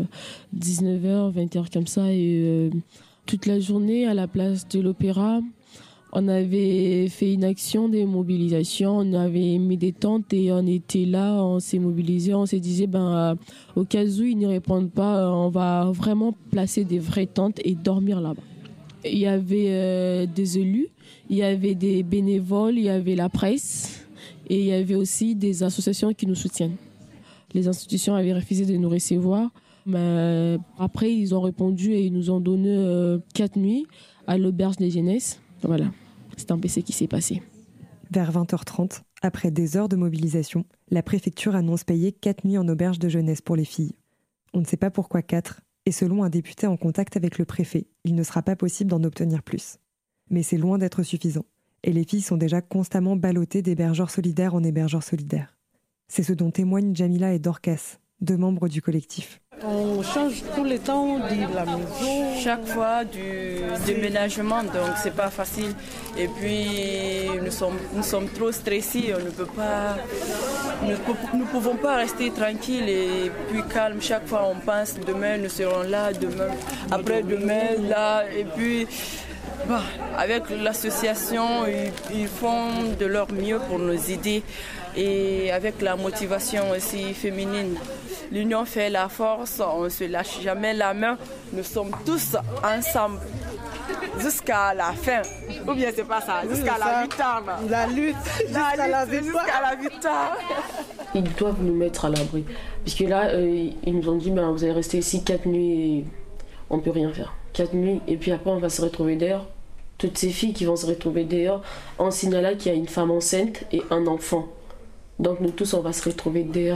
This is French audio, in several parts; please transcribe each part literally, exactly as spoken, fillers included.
dix-neuf heures, vingt heures comme ça. Et euh, toute la journée, à la place de l'Opéra, on avait fait une action de mobilisation, on avait mis des tentes et on était là, on s'est mobilisé, on s'est dit, ben, euh, au cas où ils ne répondent pas, on va vraiment placer des vraies tentes et dormir là-bas. Il y avait euh, des élus, il y avait des bénévoles, il y avait la presse et il y avait aussi des associations qui nous soutiennent. Les institutions avaient refusé de nous recevoir, mais après ils ont répondu et ils nous ont donné euh, quatre nuits à l'auberge des jeunesses. Voilà. C'est un peu ce qui s'est passé. Vers vingt heures trente, après des heures de mobilisation, la préfecture annonce payer quatre nuits en auberge de jeunesse pour les filles. On ne sait pas pourquoi quatre, et selon un député en contact avec le préfet, il ne sera pas possible d'en obtenir plus. Mais c'est loin d'être suffisant, et les filles sont déjà constamment ballottées d'hébergeurs solidaires en hébergeurs solidaires. C'est ce dont témoignent Jamila et Dorcas, deux membres du collectif. On change tout le temps de la maison. Chaque fois du déménagement, donc c'est pas facile. Et puis nous sommes, nous sommes trop stressés, on ne peut pas, nous ne pouvons pas rester tranquilles et puis calmes. Chaque fois on pense demain nous serons là, demain, après-demain là. Et puis bah, avec l'association, ils, ils font de leur mieux pour nous aider. Et avec la motivation aussi féminine. L'union fait la force, on ne se lâche jamais la main. Nous sommes tous ensemble jusqu'à la fin. Ou bien c'est pas ça, jusqu'à la victoire. La lutte, jusqu'à la victoire. Jusqu'à la victoire. Ils doivent nous mettre à l'abri. Puisque là, euh, ils nous ont dit, ben, vous allez rester ici quatre nuits et on ne peut rien faire. Quatre nuits et puis après on va se retrouver dehors. Toutes ces filles qui vont se retrouver dehors en signalant qu'il y a une femme enceinte et un enfant. Donc nous tous, on va se retrouver dehors.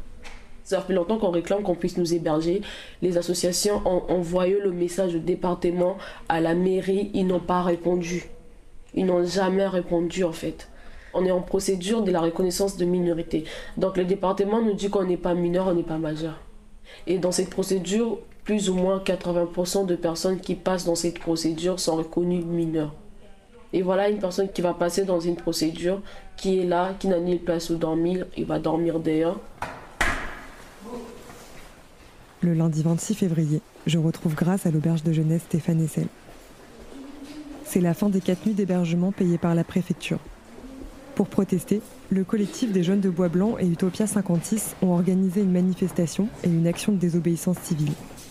Ça fait longtemps qu'on réclame qu'on puisse nous héberger. Les associations ont envoyé le message au département, à la mairie, ils n'ont pas répondu. Ils n'ont jamais répondu en fait. On est en procédure de la reconnaissance de minorité. Donc le département nous dit qu'on n'est pas mineur, on n'est pas majeur. Et dans cette procédure, plus ou moins quatre-vingts pour cent de personnes qui passent dans cette procédure sont reconnues mineures. Et voilà une personne qui va passer dans une procédure, qui est là, qui n'a ni place où dormir, il va dormir dehors. Le lundi vingt-six février, je retrouve grâce à l'auberge de jeunesse Stéphane Essel. C'est la fin des quatre nuits d'hébergement payées par la préfecture. Pour protester, le collectif des jeunes de Bois Blanc et Utopia cinquante-six ont organisé une manifestation et une action de désobéissance civile.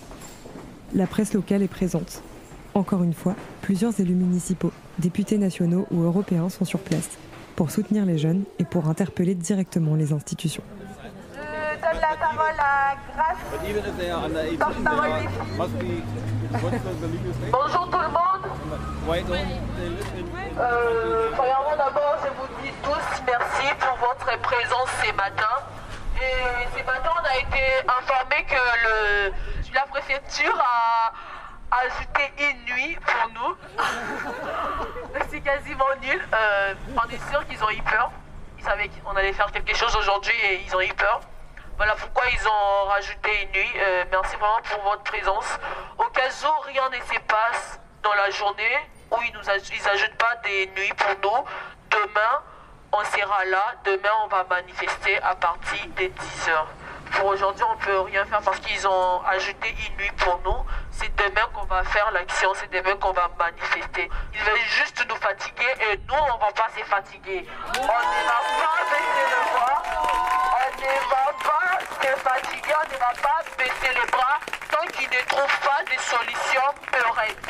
La presse locale est présente. Encore une fois, plusieurs élus municipaux, députés nationaux ou européens sont sur place pour soutenir les jeunes et pour interpeller directement les institutions. Je donne la parole à Grace, porte-parole des filles. Bonjour tout le monde. Euh, premièrement d'abord, je vous dis tous merci pour votre présence ce matin. Et ce matin, on a été informé que le, la préfecture a ajouté une nuit pour nous. C'est quasiment nul. Euh, on est sûr qu'ils ont eu peur. Ils savaient qu'on allait faire quelque chose aujourd'hui et ils ont eu peur. Voilà pourquoi ils ont rajouté une nuit. Euh, merci vraiment pour votre présence. Au cas où rien ne se passe dans la journée, où ils nous ils ajoutent pas des nuits pour nous, demain on sera là. Demain on va manifester à partir des dix heures. Pour aujourd'hui, on ne peut rien faire parce qu'ils ont ajouté une nuit pour nous. C'est demain qu'on va faire l'action, c'est demain qu'on va manifester. Ils veulent juste nous fatiguer et nous, on ne va pas se fatiguer. On ne va pas baisser le bras, on ne va pas se fatiguer, on ne va pas baisser les bras tant qu'ils ne trouvent pas de solutions pérennes.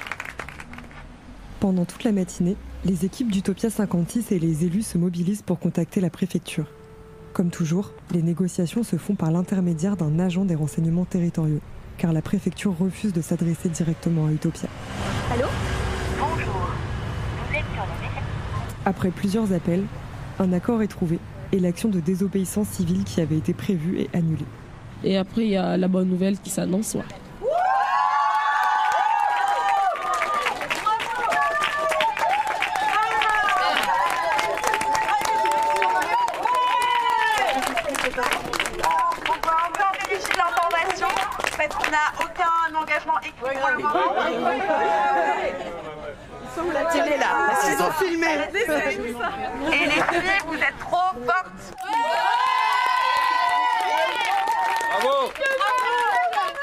Pendant toute la matinée, les équipes d'Utopia cinquante-six et les élus se mobilisent pour contacter la préfecture. Comme toujours, les négociations se font par l'intermédiaire d'un agent des renseignements territoriaux, car la préfecture refuse de s'adresser directement à Utopia. Allô ? Bonjour. Vous êtes sur la messagerie. Après plusieurs appels, un accord est trouvé et l'action de désobéissance civile qui avait été prévue est annulée. Et après, il y a la bonne nouvelle qui s'annonce. Ouais. On n'a aucun engagement écrit pour le moment. La télé là, parce qu'ils ont filmé. Et les filles, vous êtes trop fortes.